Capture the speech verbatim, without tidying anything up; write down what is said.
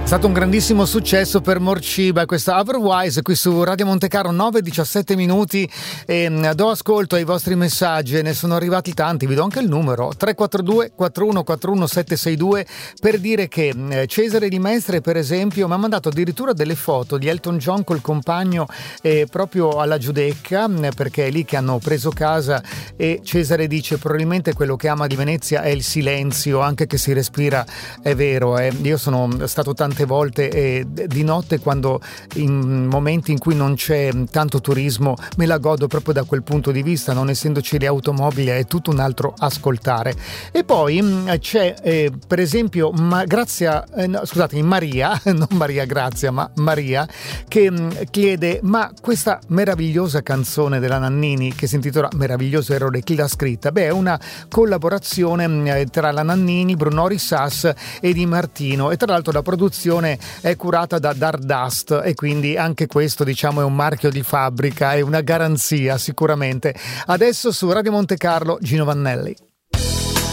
stato un grandissimo successo per Morciba, questa Otherwise qui su Radio Montecarlo. Nove e diciassette minuti e do ascolto ai vostri messaggi, ne sono arrivati tanti, vi do anche il numero tre quattro due quattro uno quattro uno sette sei due per dire che Cesare Di Mestre, per esempio, mi ha mandato addirittura delle foto di Elton John col compagno eh, proprio alla Giudecca, perché è lì che hanno preso casa, e Cesare dice probabilmente quello che ama di Venezia è il silenzio, anche che si respira, è vero, eh. Io sono stato tante volte e di notte, quando in momenti in cui non c'è tanto turismo, me la godo proprio da quel punto di vista, non essendoci le automobili è tutto un altro ascoltare. E poi c'è eh, per esempio ma, Grazia eh, no, scusate Maria non Maria Grazia ma Maria, che mh, chiede: ma questa meravigliosa canzone della Nannini che si intitola Meraviglioso errore, chi l'ha scritta? Beh, è una collaborazione mh, tra la Nannini, Brunori Sass e Di Martino, e tra l'altro la produzione è curata da Dardust, e quindi anche questo, diciamo, è un marchio di fabbrica, è una garanzia sicuramente. Adesso su Radio Montecarlo Gino Vannelli.